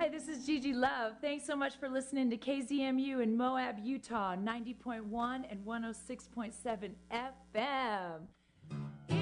Hi, this is Gigi Love. Thanks so much for listening to KZMU in Moab, Utah, 90.1 and 106.7 FM.